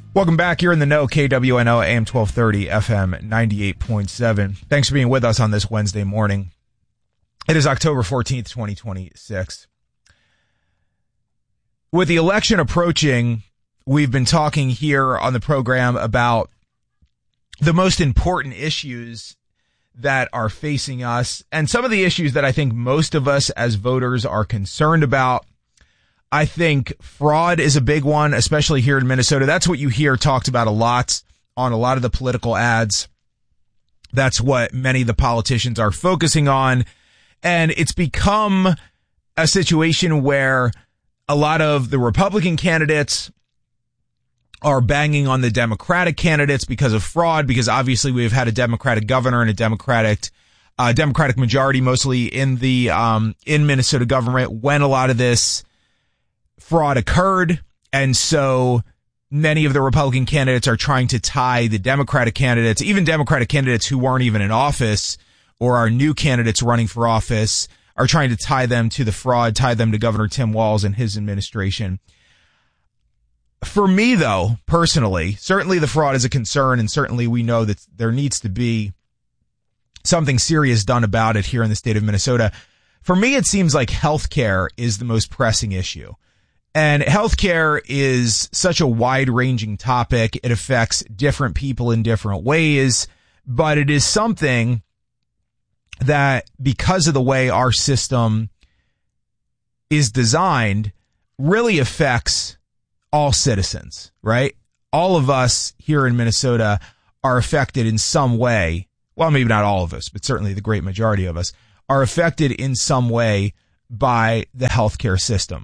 Welcome back. You're in the know, KWNO, AM 1230, FM 98.7. Thanks for being with us on this Wednesday morning. It is October 14th, 2026. With the election approaching, we've been talking here on the program about the most important issues that are facing us and some of the issues that I think most of us as voters are concerned about. I think fraud is a big one, especially here in Minnesota. That's what you hear talked about a lot on a lot of the political ads. That's what many of the politicians are focusing on. And it's become a situation where a lot of the Republican candidates are banging on the Democratic candidates because of fraud, because obviously we've had a Democratic governor and a Democratic majority mostly in the in Minnesota government when a lot of this fraud occurred. And so many of the Republican candidates are trying to tie the Democratic candidates, even Democratic candidates who weren't even in office or are new candidates running for office, are trying to tie them to the fraud, tie them to Governor Tim Walz and his administration. For me, though, personally, certainly the fraud is a concern, and certainly we know that there needs to be something serious done about it here in the state of Minnesota. For me, it seems like healthcare is the most pressing issue. And healthcare is such a wide-ranging topic. It affects different people in different ways, but it is something that, because of the way our system is designed, really affects all citizens, right? All of us here in Minnesota are affected in some way. Well, maybe not all of us, but certainly the great majority of us are affected in some way by the healthcare system.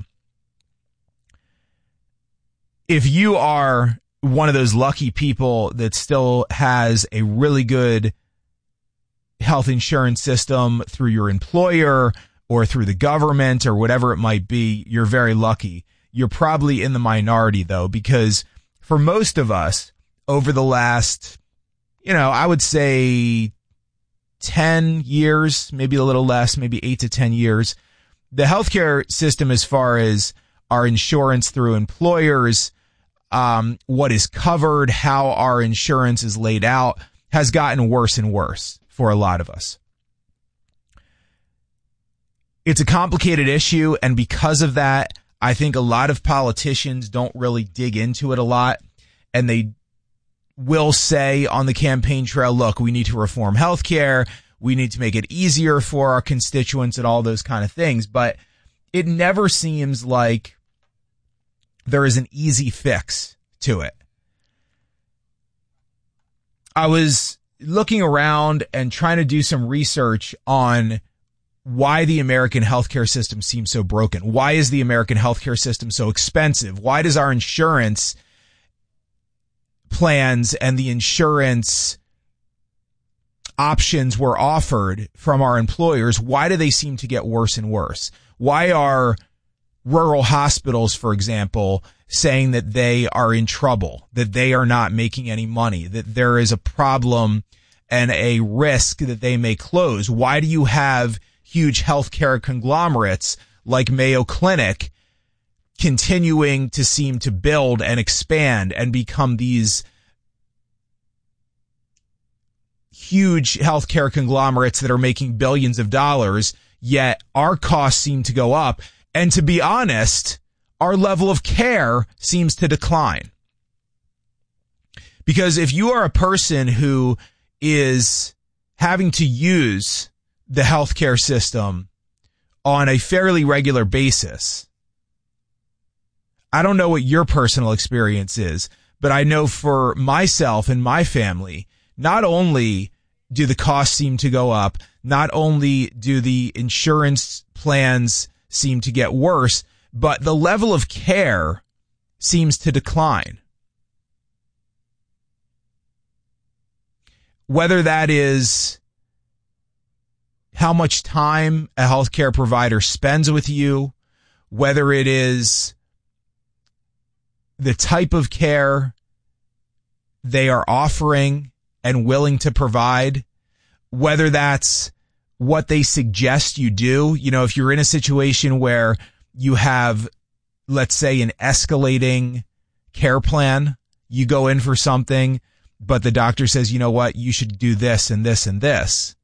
If you are one of those lucky people that still has a really good health insurance system through your employer or through the government or whatever it might be, you're very lucky. You're probably in the minority, though, because for most of us over the last, I would say 10 years, maybe a little less, maybe 8 to 10 years, the healthcare system, as far as our insurance through employers, what is covered, how our insurance is laid out, has gotten worse and worse for a lot of us. It's a complicated issue, and because of that, I think a lot of politicians don't really dig into it a lot, and they will say on the campaign trail, look, we need to reform healthcare, we need to make it easier for our constituents and all those kind of things, but it never seems like there is an easy fix to it. I was looking around and trying to do some research on why the American healthcare system seems so broken. Why is the American healthcare system so expensive? Why does our insurance plans and the insurance options we're offered from our employers, why do they seem to get worse and worse? Why are rural hospitals, for example, saying that they are in trouble, that they are not making any money, that there is a problem and a risk that they may close? Why do you have huge healthcare conglomerates like Mayo Clinic continuing to seem to build and expand and become these huge healthcare conglomerates that are making billions of dollars, yet our costs seem to go up? And to be honest, our level of care seems to decline. Because if you are a person who is having to use the healthcare system on a fairly regular basis, I don't know what your personal experience is, but I know for myself and my family, not only do the costs seem to go up, not only do the insurance plans seem to get worse, but the level of care seems to decline. Whether that is how much time a healthcare provider spends with you, whether it is the type of care they are offering and willing to provide, whether that's what they suggest you do. You know, if you're in a situation where you have, let's say, an escalating care plan, You go in for something, but the doctor says, you know what, you should do this and this and this.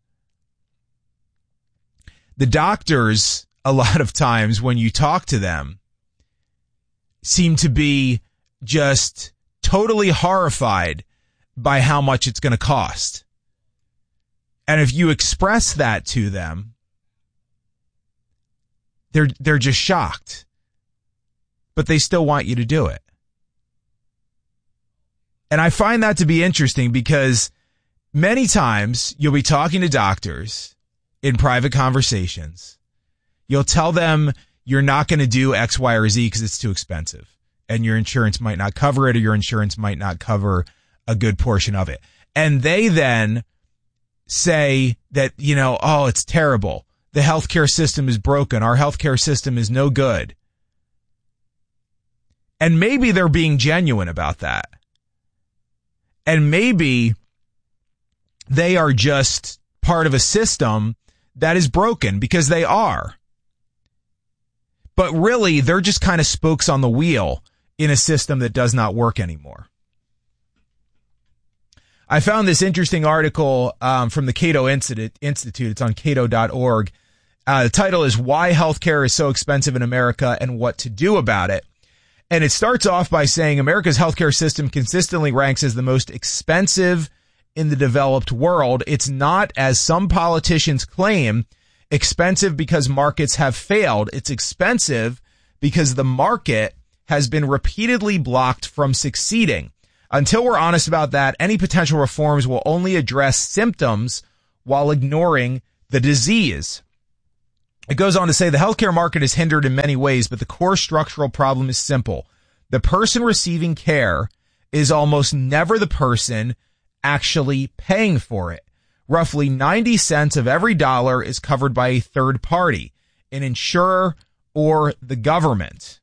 The doctors, a lot of times when you talk to them, seem to be just totally horrified by how much it's going to cost. And if you express that to them, they're just shocked. But they still want you to do it. And I find that to be interesting because many times you'll be talking to doctors in private conversations. You'll tell them you're not going to do X, Y, or Z because it's too expensive. And your insurance might not cover it, or your insurance might not cover a good portion of it. And they then say that, oh, it's terrible. The healthcare system is broken. Our healthcare system is no good. And maybe they're being genuine about that. And maybe they are just part of a system that is broken, because they are. But really, they're just kind of spokes on the wheel in a system that does not work anymore. I found this interesting article from the Cato Institute. It's on cato.org. The title is "Why Healthcare is So Expensive in America and What to Do About It." And it starts off by saying America's healthcare system consistently ranks as the most expensive in the developed world. It's not, as some politicians claim, expensive because markets have failed. It's expensive because the market has been repeatedly blocked from succeeding. Until we're honest about that, any potential reforms will only address symptoms while ignoring the disease. It goes on to say the healthcare market is hindered in many ways, but the core structural problem is simple. The person receiving care is almost never the person actually paying for it. Roughly 90 cents of every dollar is covered by a third party, an insurer or the government.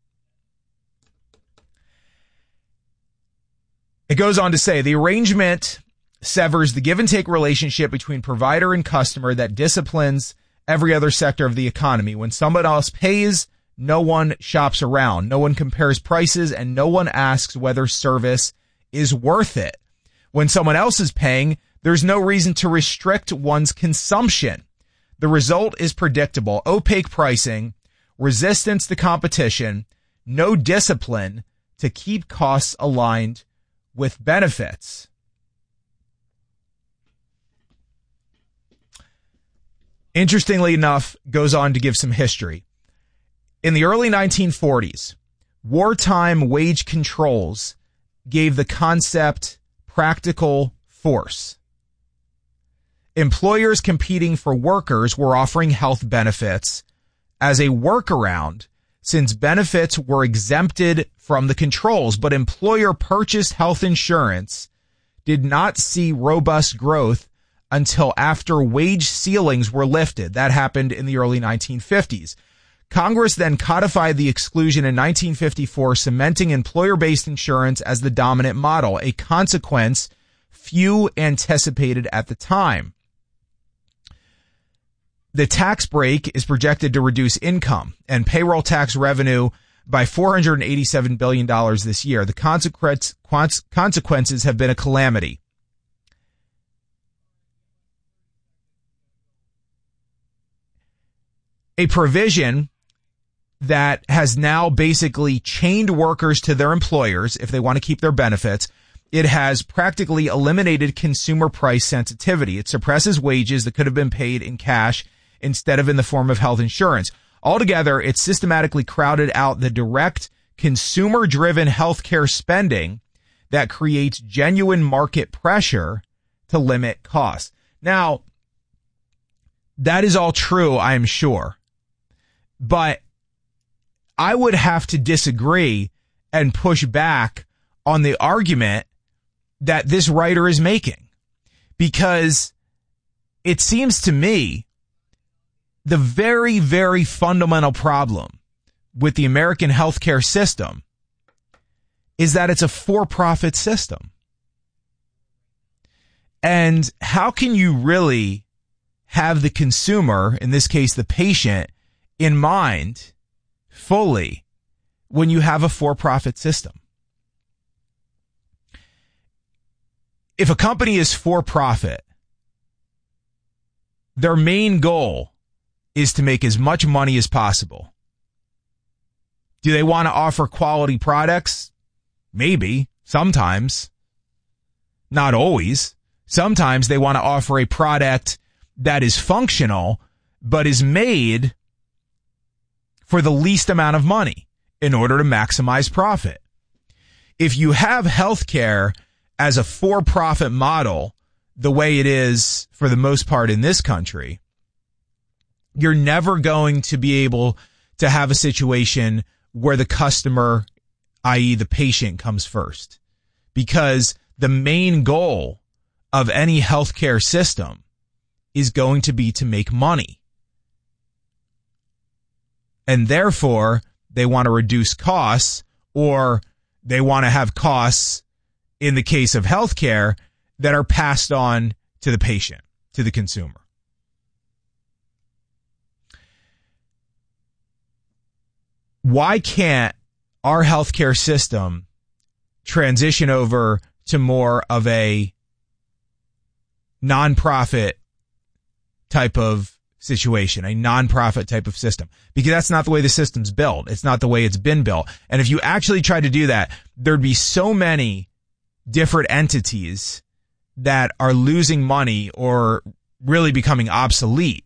It goes on to say the arrangement severs the give and take relationship between provider and customer that disciplines every other sector of the economy. When someone else pays, no one shops around, no one compares prices, and no one asks whether service is worth it. When someone else is paying, there's no reason to restrict one's consumption. The result is predictable: opaque pricing, resistance to competition, no discipline to keep costs aligned with benefits. Interestingly enough, goes on to give some history. In the early 1940s, wartime wage controls gave the concept practical force. Employers competing for workers were offering health benefits as a workaround, since benefits were exempted from the controls, but employer-purchased health insurance did not see robust growth until after wage ceilings were lifted. That happened in the early 1950s. Congress then codified the exclusion in 1954, cementing employer-based insurance as the dominant model, a consequence few anticipated at the time. The tax break is projected to reduce income and payroll tax revenue by $487 billion this year. The consequences have been a calamity. A provision that has now basically chained workers to their employers if they want to keep their benefits. It has practically eliminated consumer price sensitivity. It suppresses wages that could have been paid in cash instead of in the form of health insurance. Altogether, it's systematically crowded out the direct consumer-driven healthcare spending that creates genuine market pressure to limit costs. Now, that is all true, I am sure. But I would have to disagree and push back on the argument that this writer is making, because it seems to me the very, very fundamental problem with the American healthcare system is that it's a for-profit system. And how can you really have the consumer, in this case the patient, in mind fully when you have a for-profit system? if a company is for profit, their main goal is to make as much money as possible. Do they want to offer quality products? Maybe. Sometimes. Not always. Sometimes they want to offer a product that is functional, but is made for the least amount of money in order to maximize profit. If you have healthcare as a for-profit model, the way it is for the most part in this country, you're never going to be able to have a situation where the customer, i.e. the patient, comes first. Because the main goal of any healthcare system is going to be to make money. And therefore, they want to reduce costs, or they want to have costs, in the case of healthcare, that are passed on to the patient, to the consumer. Why can't our healthcare system transition over to more of a nonprofit type of situation, a nonprofit type of system? Because that's not the way the system's built. It's not the way it's been built. And if you actually tried to do that, there'd be so many different entities that are losing money or really becoming obsolete.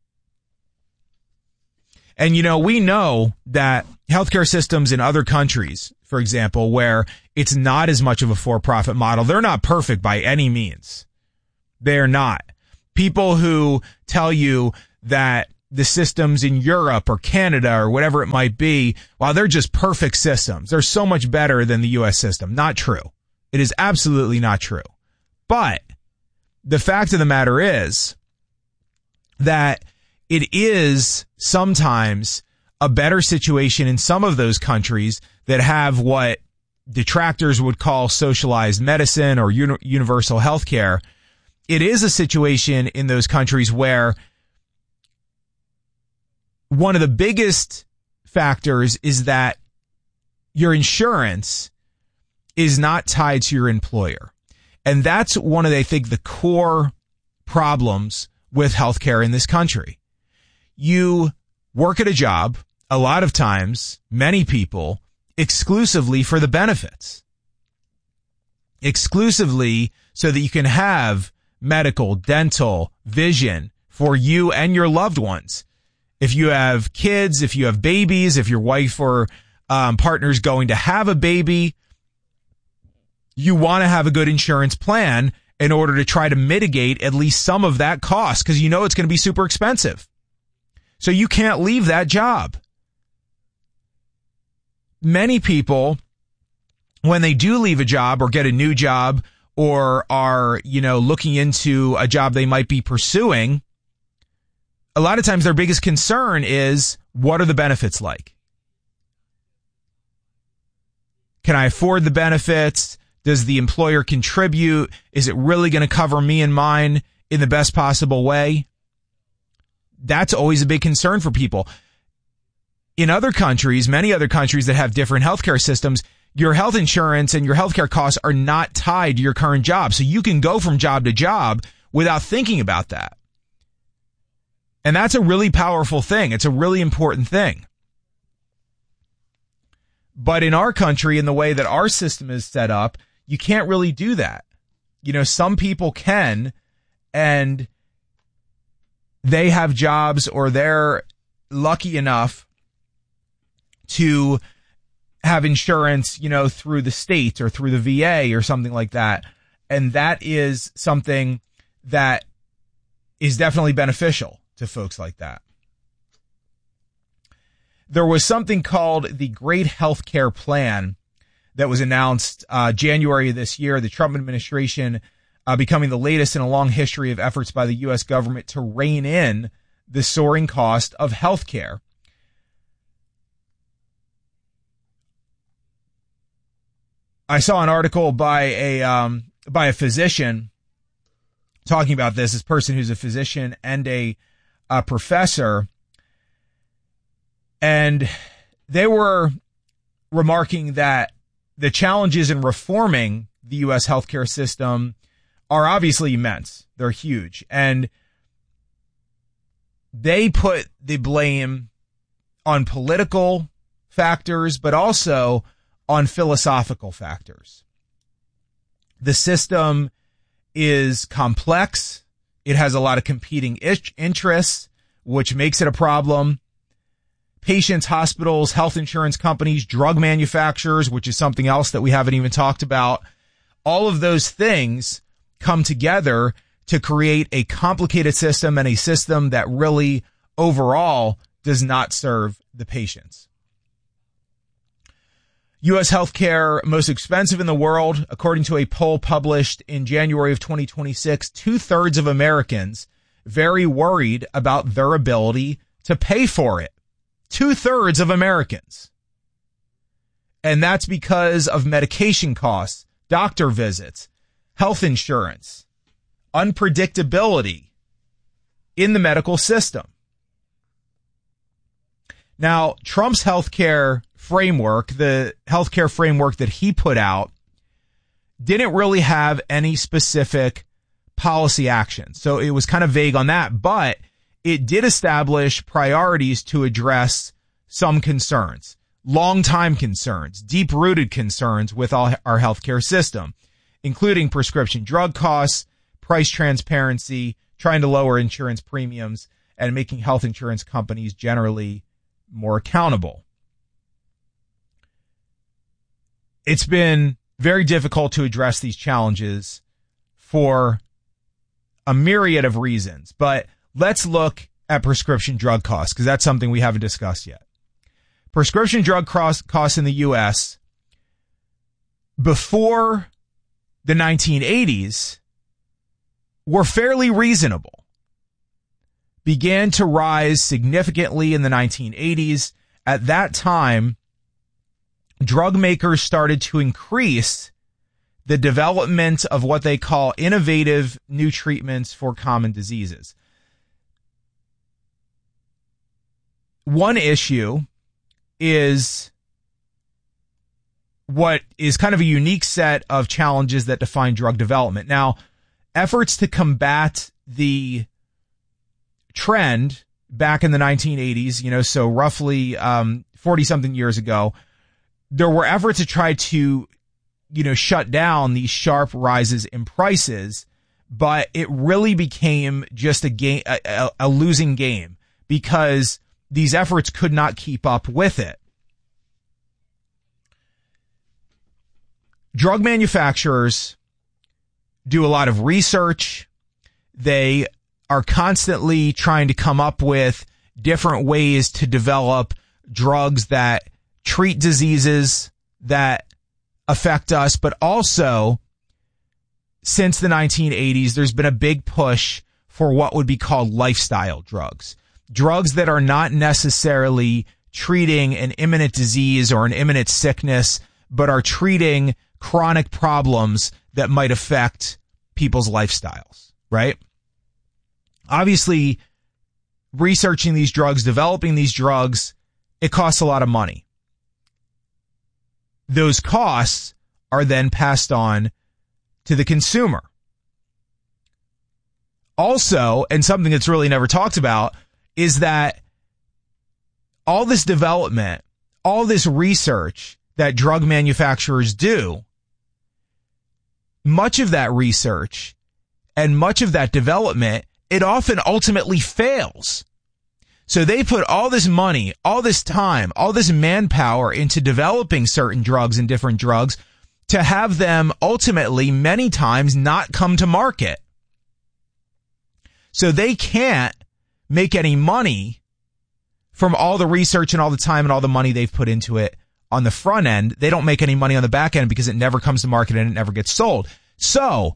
And, we know that healthcare systems in other countries, for example, where it's not as much of a for-profit model, they're not perfect by any means. They're not. People who tell you that the systems in Europe or Canada or whatever it might be, while they're just perfect systems, they're so much better than the U.S. system. Not true. It is absolutely not true. But the fact of the matter is that it is sometimes a better situation in some of those countries that have what detractors would call socialized medicine or universal health care. It is a situation in those countries where one of the biggest factors is that your insurance is not tied to your employer. And that's one of, I think, the core problems with healthcare in this country. You work at a job, a lot of times, many people, exclusively for the benefits. Exclusively so that you can have medical, dental, vision for you and your loved ones. If you have kids, if you have babies, if your wife or partner's going to have a baby, you want to have a good insurance plan in order to try to mitigate at least some of that cost, because it's going to be super expensive. So you can't leave that job. Many people, when they do leave a job or get a new job or are, looking into a job they might be pursuing, a lot of times their biggest concern is, what are the benefits like? Can I afford the benefits? Does the employer contribute? Is it really going to cover me and mine in the best possible way? That's always a big concern for people. In other countries, many other countries that have different healthcare systems, your health insurance and your healthcare costs are not tied to your current job. So you can go from job to job without thinking about that. And that's a really powerful thing. It's a really important thing. But in our country, in the way that our system is set up, you can't really do that. Some people can, and they have jobs, or they're lucky enough to have insurance, through the state or through the VA or something like that. And that is something that is definitely beneficial to folks like that. There was something called the Great Healthcare Plan that was announced January of this year, the Trump administration becoming the latest in a long history of efforts by the U.S. government to rein in the soaring cost of healthcare. I saw an article by a physician talking about this person who's a physician and a professor, and they were remarking that the challenges in reforming the U.S. healthcare system are obviously immense. They're huge. And they put the blame on political factors, but also on philosophical factors. The system is complex. It has a lot of competing interests, which makes it a problem. Patients, hospitals, health insurance companies, drug manufacturers, which is something else that we haven't even talked about. All of those things come together to create a complicated system, and a system that really overall does not serve the patients. U.S. healthcare most expensive in the world. According to a poll published in January of 2026, 2/3 of Americans very worried about their ability to pay for it. 2/3 of Americans. And that's because of medication costs, doctor visits, health insurance, unpredictability in the medical system. Now, Trump's healthcare framework, the healthcare framework that he put out, didn't really have any specific policy action. So it was kind of vague on that, but it did establish priorities to address some concerns, long-time concerns, deep-rooted concerns with our healthcare system, including prescription drug costs, price transparency, trying to lower insurance premiums, and making health insurance companies generally more accountable. It's been very difficult to address these challenges for a myriad of reasons, but let's look at prescription drug costs, because that's something we haven't discussed yet. Prescription drug costs in the U.S. before the 1980s were fairly reasonable. Began to rise significantly in the 1980s. At that time, drug makers started to increase the development of what they call innovative new treatments for common diseases. One issue is what is kind of a unique set of challenges that define drug development. Now, efforts to combat the trend back in the 1980s, so roughly 40-something years ago, there were efforts to try to, shut down these sharp rises in prices, but it really became just a losing game, because these efforts could not keep up with it. Drug manufacturers do a lot of research. They are constantly trying to come up with different ways to develop drugs that treat diseases that affect us, but also, since the 1980s, there's been a big push for what would be called lifestyle drugs. Drugs that are not necessarily treating an imminent disease or an imminent sickness, but are treating chronic problems that might affect people's lifestyles, right? Obviously, researching these drugs, developing these drugs, it costs a lot of money. Those costs are then passed on to the consumer. Also, and something that's really never talked about, is that all this development, all this research that drug manufacturers do, much of that research and much of that development, it often ultimately fails. So they put all this money, all this time, all this manpower into developing certain drugs and different drugs to have them ultimately many times not come to market. So they can't make any money from all the research and all the time and all the money they've put into it on the front end. They don't make any money on the back end because it never comes to market and it never gets sold. So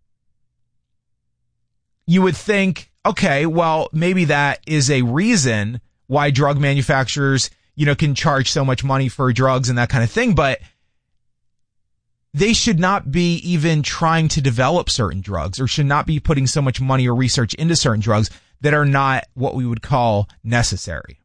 you would think, okay, well, maybe that is a reason why drug manufacturers, can charge so much money for drugs and that kind of thing, but they should not be even trying to develop certain drugs, or should not be putting so much money or research into certain drugs that are not what we would call necessary.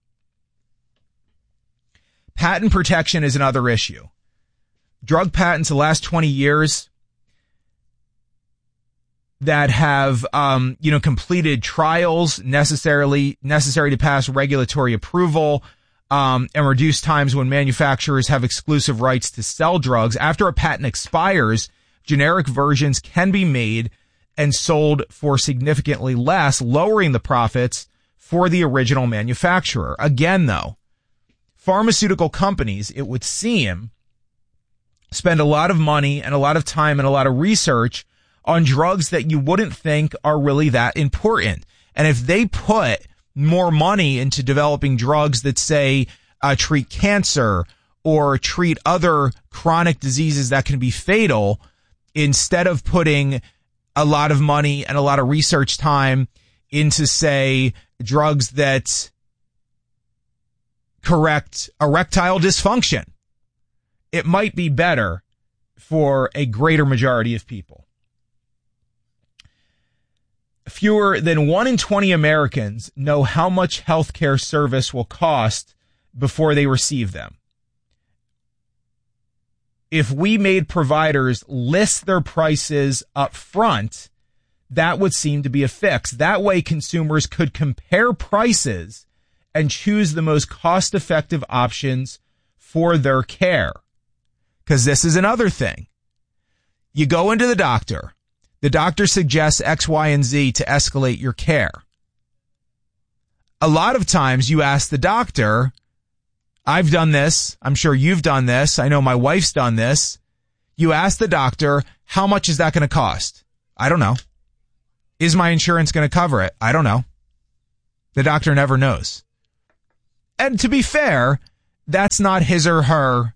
Patent protection is another issue. Drug patents the last 20 years, that have, completed trials necessary to pass regulatory approval, and reduce times when manufacturers have exclusive rights to sell drugs. After a patent expires, generic versions can be made and sold for significantly less, lowering the profits for the original manufacturer. Again, though, pharmaceutical companies, it would seem, spend a lot of money and a lot of time and a lot of research on drugs that you wouldn't think are really that important. And if they put more money into developing drugs that say treat cancer or treat other chronic diseases that can be fatal, instead of putting a lot of money and a lot of research time into, say, drugs that correct erectile dysfunction, it might be better for a greater majority of people. Fewer than 1 in 20 Americans know how much healthcare service will cost before they receive them. If we made providers list their prices up front, that would seem to be a fix. That way, consumers could compare prices and choose the most cost-effective options for their care. Because this is another thing. You go into the doctor. The doctor suggests X, Y, and Z to escalate your care. A lot of times you ask the doctor, I've done this. I'm sure you've done this. I know my wife's done this. You ask the doctor, how much is that going to cost? I don't know. Is my insurance going to cover it? I don't know. The doctor never knows. And to be fair, that's not his or her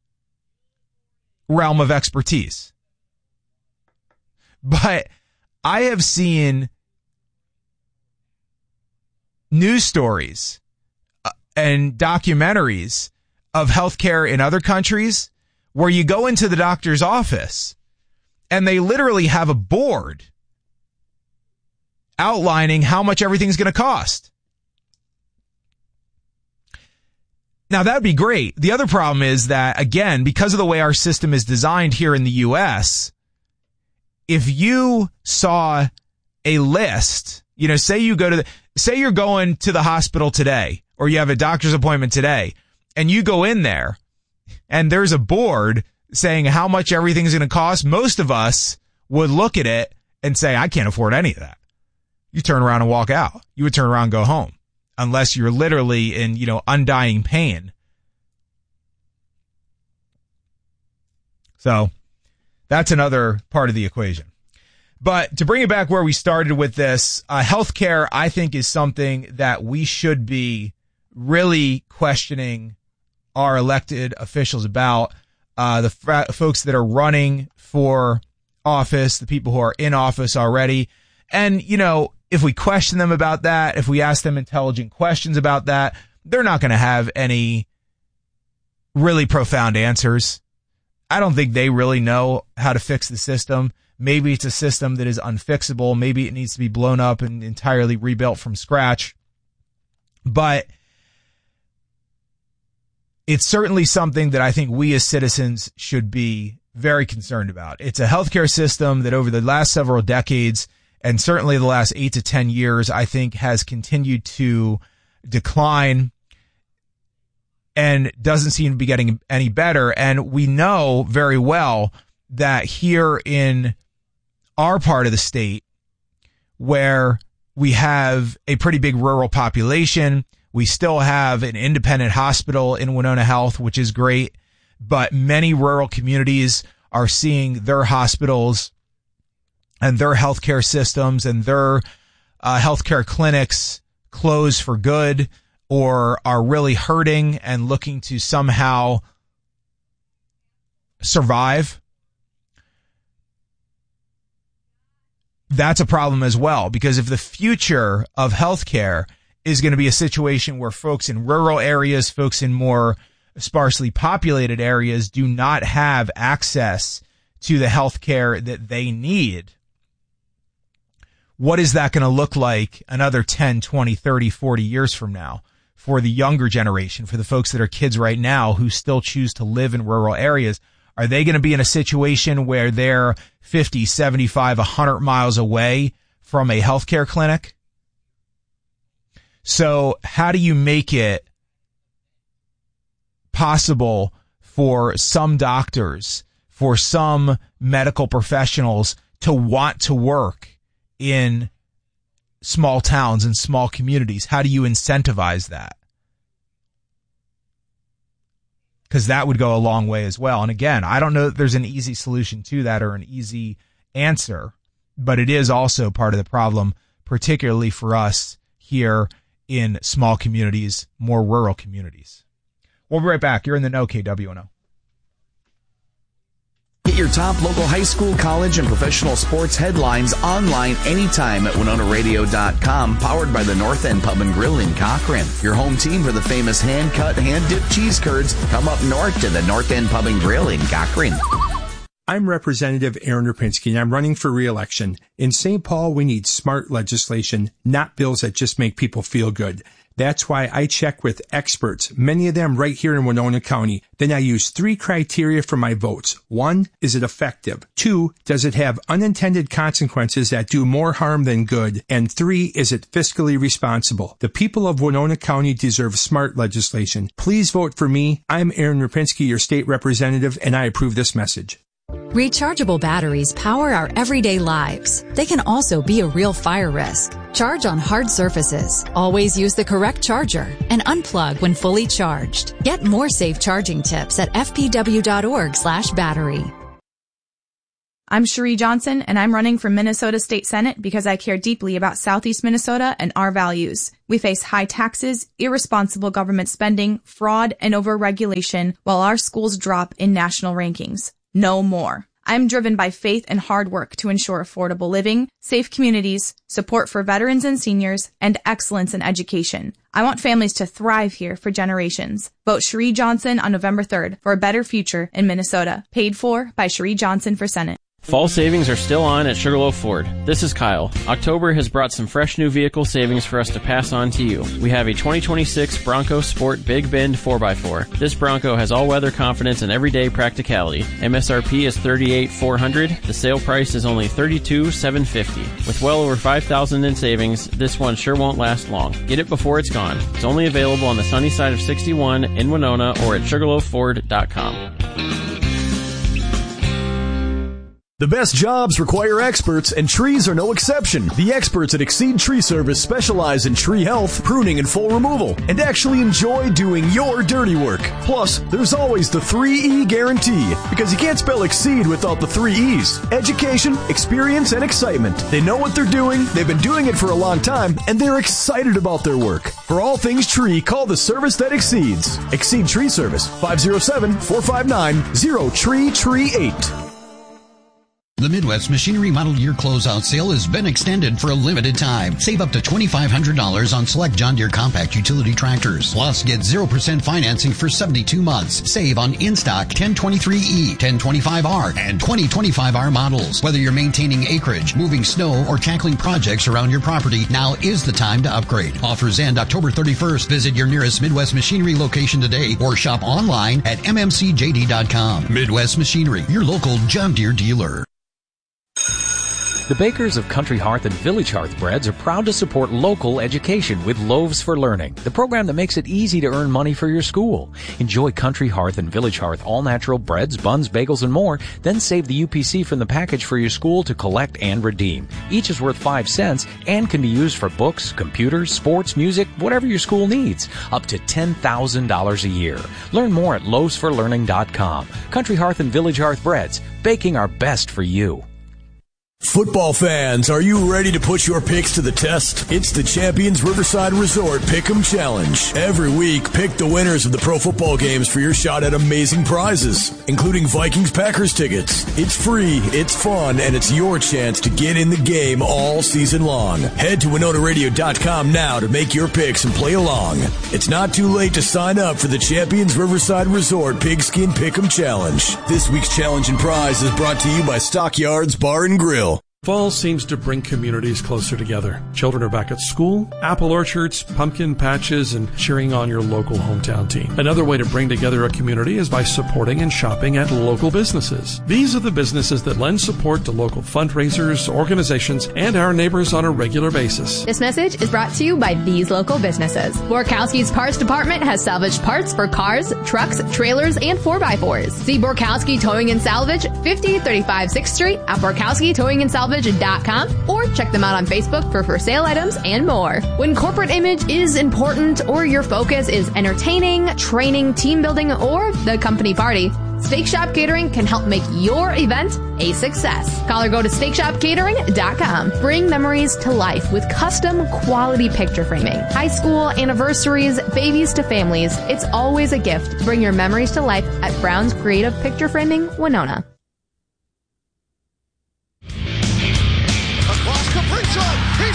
realm of expertise. But I have seen news stories and documentaries of healthcare in other countries where you go into the doctor's office and they literally have a board outlining how much everything's going to cost. Now, that'd be great. The other problem is that, again, because of the way our system is designed here in the U.S., if you saw a list, say you're going to the hospital today, or you have a doctor's appointment today, and you go in there and there's a board saying how much everything's going to cost, most of us would look at it and say, I can't afford any of that. You turn around and walk out. You would turn around and go home, unless you're literally in, undying pain. So that's another part of the equation. But to bring it back where we started with this, healthcare, I think, is something that we should be really questioning our elected officials about. The folks that are running for office, the people who are in office already. And, if we question them about that, if we ask them intelligent questions about that, they're not going to have any really profound answers. I don't think they really know how to fix the system. Maybe it's a system that is unfixable. Maybe it needs to be blown up and entirely rebuilt from scratch. But it's certainly something that I think we as citizens should be very concerned about. It's a healthcare system that over the last several decades, and certainly the last 8 to 10 years, I think has continued to decline and doesn't seem to be getting any better. And we know very well that here in our part of the state, where we have a pretty big rural population, we still have an independent hospital in Winona Health, which is great, but many rural communities are seeing their hospitals and their healthcare systems and their healthcare clinics close for good, or are really hurting and looking to somehow survive. That's a problem as well, because if the future of healthcare is going to be a situation where folks in rural areas, folks in more sparsely populated areas do not have access to the healthcare that they need, what is that going to look like another 10, 20, 30, 40 years from now for the younger generation, for the folks that are kids right now who still choose to live in rural areas? Are they going to be in a situation where they're 50, 75, 100 miles away from a healthcare clinic? So how do you make it possible for some doctors, for some medical professionals to want to work in small towns and small communities? How do you incentivize that? Because that would go a long way as well. And again, I don't know that there's an easy solution to that or an easy answer, but it is also part of the problem, particularly for us here in small communities, more rural communities. We'll be right back. You're in the know, KWNO. Get your top local high school, college, and professional sports headlines online anytime at WinonaRadio.com, powered by the North End Pub and Grill in Cochrane. Your home team for the famous hand-cut, hand-dipped cheese curds. Come up north to the North End Pub and Grill in Cochrane. I'm Representative Aaron Rapinski, and I'm running for re-election. In St. Paul, we need smart legislation, not bills that just make people feel good. That's why I check with experts, many of them right here in Winona County. Then I use 3 criteria for my votes. 1, is it effective? 2, does it have unintended consequences that do more harm than good? And 3, is it fiscally responsible? The people of Winona County deserve smart legislation. Please vote for me. I'm Aaron Rapinski, your state representative, and I approve this message. Rechargeable batteries power our everyday lives. They can also be a real fire risk. Charge on hard surfaces. Always use the correct charger and unplug when fully charged. Get more safe charging tips at fpw.org/battery. I'm Cherie Johnson, and I'm running for Minnesota State Senate because I care deeply about Southeast Minnesota and our values. We face high taxes, irresponsible government spending, fraud, and overregulation while our schools drop in national rankings. No more. I'm driven by faith and hard work to ensure affordable living, safe communities, support for veterans and seniors, and excellence in education. I want families to thrive here for generations. Vote Cherie Johnson on November 3rd for a better future in Minnesota. Paid for by Cherie Johnson for Senate. Fall savings are still on at Sugarloaf Ford. This is Kyle. October has brought some fresh new vehicle savings for us to pass on to you. We have a 2026 Bronco Sport Big Bend 4x4. This Bronco has all-weather confidence and everyday practicality. MSRP is $38,400. The sale price is only $32,750. With well over $5,000 in savings, this one sure won't last long. Get it before it's gone. It's only available on the sunny side of 61 in Winona or at SugarloafFord.com. The best jobs require experts, and trees are no exception. The experts at Exceed Tree Service specialize in tree health, pruning, and full removal, and actually enjoy doing your dirty work. Plus, there's always the 3E guarantee, because you can't spell Exceed without the 3 E's. Education, experience, and excitement. They know what they're doing, they've been doing it for a long time, and they're excited about their work. For all things tree, call the service that exceeds. Exceed Tree Service, 507-459-0TREE38. The Midwest Machinery Model Year Closeout Sale has been extended for a limited time. Save up to $2,500 on select John Deere compact utility tractors. Plus, get 0% financing for 72 months. Save on in-stock 1023E, 1025R, and 2025R models. Whether you're maintaining acreage, moving snow, or tackling projects around your property, now is the time to upgrade. Offers end October 31st. Visit your nearest Midwest Machinery location today or shop online at mmcjd.com. Midwest Machinery, your local John Deere dealer. The bakers of Country Hearth and Village Hearth Breads are proud to support local education with Loaves for Learning, the program that makes it easy to earn money for your school. Enjoy Country Hearth and Village Hearth all-natural breads, buns, bagels, and more. Then save the UPC from the package for your school to collect and redeem. Each is worth 5 cents and can be used for books, computers, sports, music, whatever your school needs. Up to $10,000 a year. Learn more at loavesforlearning.com. Country Hearth and Village Hearth Breads, baking our best for you. Football fans, are you ready to put your picks to the test? It's the Champions Riverside Resort Pick'em Challenge. Every week, pick the winners of the pro football games for your shot at amazing prizes, including Vikings-Packers tickets. It's free, it's fun, and it's your chance to get in the game all season long. Head to WinonaRadio.com now to make your picks and play along. It's not too late to sign up for the Champions Riverside Resort Pigskin Pick'em Challenge. This week's challenge and prize is brought to you by Stockyards Bar and Grill. Fall seems to bring communities closer together. Children are back at school, apple orchards, pumpkin patches, and cheering on your local hometown team. Another way to bring together a community is by supporting and shopping at local businesses. These are the businesses that lend support to local fundraisers, organizations, and our neighbors on a regular basis. This message is brought to you by these local businesses. Borkowski's Parts Department has salvaged parts for cars, trucks, trailers, and 4x4s. See Borkowski Towing and Salvage, 5035 6th Street at BorkowskiTowingandSalvage.com or check them out on Facebook for sale items and more. When corporate image is important or your focus is entertaining, training, team building, or the company party, Steak Shop Catering can help make your event a success. Call or go to SteakShopCatering.com. Bring memories to life with custom quality picture framing. High school, anniversaries, babies to families. It's always a gift. Bring your memories to life at Brown's Creative Picture Framing, Winona. He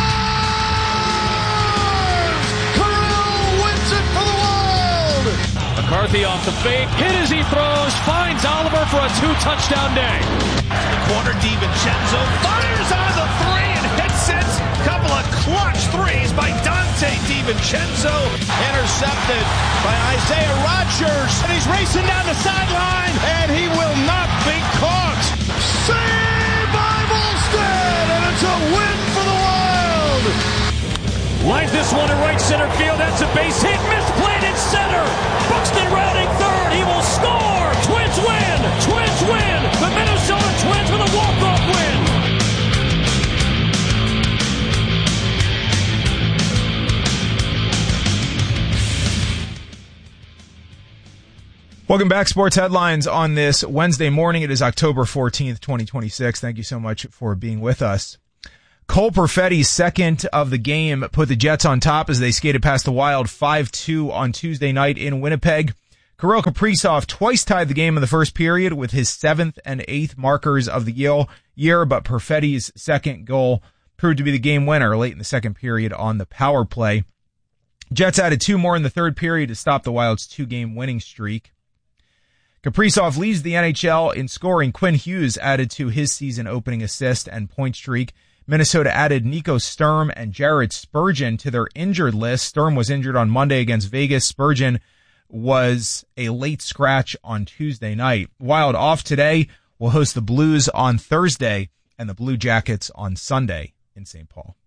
scores! Carell wins it for the Wild! McCarthy off the fake, hit as he throws, finds Oliver for a 2-touchdown day. The corner, DiVincenzo fires on the three and hits it. Couple of clutch threes by Dante DiVincenzo. Intercepted by Isaiah Rodgers. And he's racing down the sideline, and he will not be caught. Saved by Volstead, and it's a win for the Wild. Lines this one to right center field. That's a base hit. Misplayed in center. Buxton routing third. He will score. Twins win. Twins win. The Minnesota Twins with a walk-off win. Welcome back. Sports headlines on this Wednesday morning. It is October 14th, 2026. Thank you so much for being with us. Cole Perfetti's second of the game put the Jets on top as they skated past the Wild 5-2 on Tuesday night in Winnipeg. Kirill Kaprizov twice tied the game in the first period with his 7th and 8th markers of the year, but Perfetti's second goal proved to be the game winner late in the second period on the power play. Jets added 2 more in the third period to stop the Wild's 2-game winning streak. Kaprizov leads the NHL in scoring. Quinn Hughes added to his season-opening assist and point streak. Minnesota added Nico Sturm and Jared Spurgeon to their injured list. Sturm was injured on Monday against Vegas. Spurgeon was a late scratch on Tuesday night. Wild off today. Will host the Blues on Thursday and the Blue Jackets on Sunday in St. Paul.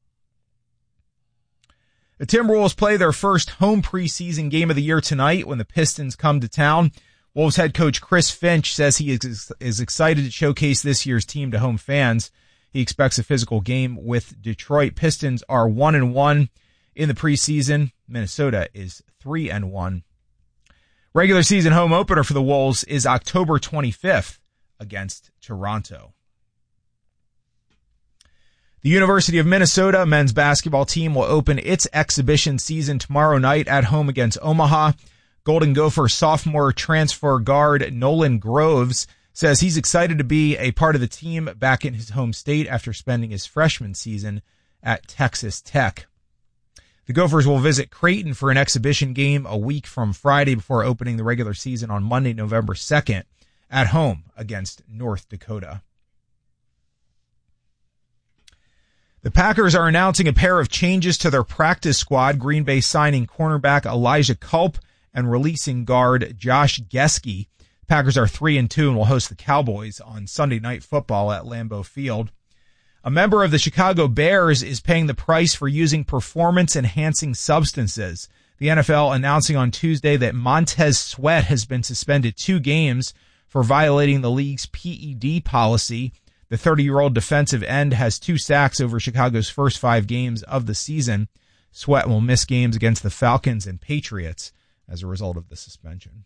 The Timberwolves play their first home preseason game of the year tonight when the Pistons come to town. Wolves head coach Chris Finch says he is excited to showcase this year's team to home fans. He expects a physical game with Detroit. Pistons are 1-1 in the preseason. Minnesota is 3-1. Regular season home opener for the Wolves is October 25th against Toronto. The University of Minnesota men's basketball team will open its exhibition season tomorrow night at home against Omaha. Golden Gopher sophomore transfer guard Nolan Groves says he's excited to be a part of the team back in his home state after spending his freshman season at Texas Tech. The Gophers will visit Creighton for an exhibition game a week from Friday before opening the regular season on Monday, November 2nd at home against North Dakota. The Packers are announcing a pair of changes to their practice squad. Green Bay signing cornerback Elijah Culp and releasing guard Josh Gesky. Packers are 3-2 and will host the Cowboys on Sunday Night Football at Lambeau Field. A member of the Chicago Bears is paying the price for using performance-enhancing substances. The NFL announcing on Tuesday that Montez Sweat has been suspended 2 games for violating the league's PED policy. The 30-year-old defensive end has 2 sacks over Chicago's first 5 games of the season. Sweat will miss games against the Falcons and Patriots as a result of the suspension.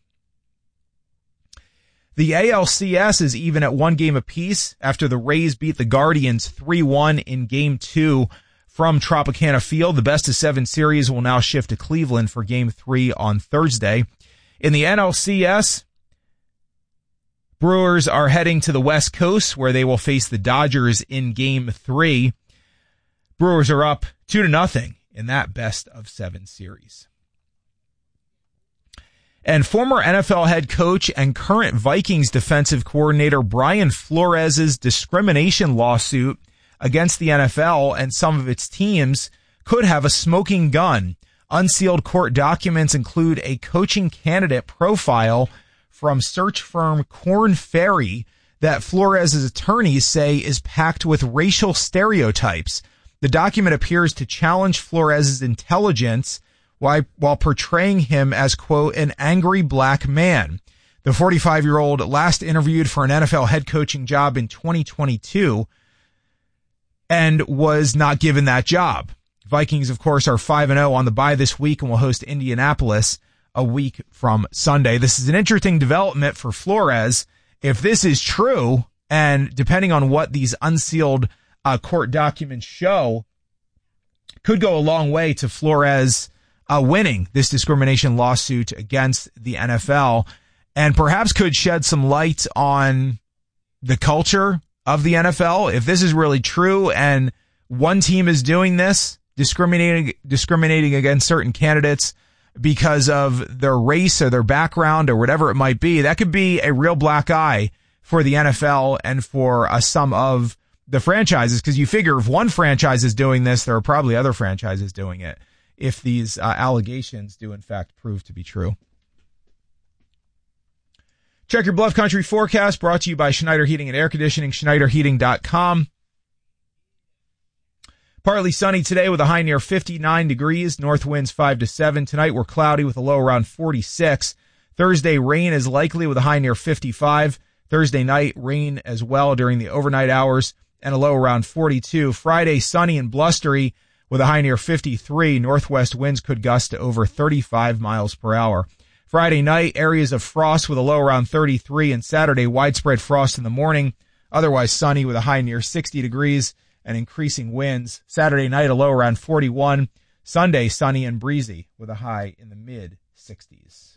The ALCS is even at 1 game apiece after the Rays beat the Guardians 3-1 in Game 2 from Tropicana Field. The best-of-7 series will now shift to Cleveland for Game 3 on Thursday. In the NLCS, Brewers are heading to the West Coast where they will face the Dodgers in Game 3. Brewers are up 2-0 in that best-of-7 series. And former NFL head coach and current Vikings defensive coordinator Brian Flores' discrimination lawsuit against the NFL and some of its teams could have a smoking gun. Unsealed court documents include a coaching candidate profile from search firm Korn Ferry that Flores' attorneys say is packed with racial stereotypes. The document appears to challenge Flores' intelligence while portraying him as, quote, an angry black man. The 45-year-old last interviewed for an NFL head coaching job in 2022 and was not given that job. Vikings, of course, are 5-0 on the bye this week and will host Indianapolis a week from Sunday. This is an interesting development for Flores. If this is true, and depending on what these unsealed court documents show, could go a long way to Flores winning this discrimination lawsuit against the NFL, and perhaps could shed some light on the culture of the NFL. If this is really true and one team is doing this, discriminating against certain candidates because of their race or their background or whatever it might be, that could be a real black eye for the NFL and for some of the franchises, because you figure if one franchise is doing this, there are probably other franchises doing it if these allegations do in fact prove to be true. Check your Bluff Country forecast, brought to you by Schneider Heating and Air Conditioning, SchneiderHeating.com. Partly sunny today with a high near 59 degrees. North winds 5 to 7. Tonight we're cloudy with a low around 46. Thursday rain is likely with a high near 55. Thursday night rain as well during the overnight hours and a low around 42. Friday sunny and blustery with a high near 53. Northwest winds could gust to over 35 miles per hour. Friday night, areas of frost with a low around 33, and Saturday, widespread frost in the morning. Otherwise sunny with a high near 60 degrees and increasing winds. Saturday night, a low around 41. Sunday, sunny and breezy with a high in the mid-60s.